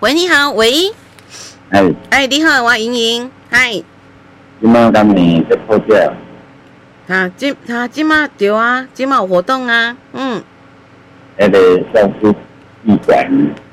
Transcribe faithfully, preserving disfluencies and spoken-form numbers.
喂，你好，喂， 哎， 哎，你好，我莹莹，嗨， 今麦今年在破价， 哈，今哈今嘛对啊，今嘛有活动啊，嗯， 那个上次闭馆，